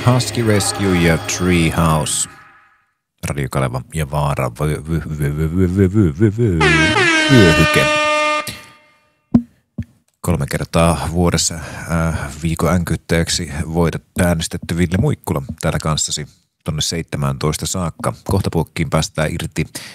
Husky Rescue ja Treehouse. Radio Kaleva ja Vaara vyöhyke. 3 kertaa vuodessa viikon änkyttäjäksi voitat äänestetty Ville Muikkula täällä kanssasi tonne 17 saakka. Kohta puokkiin päästään irti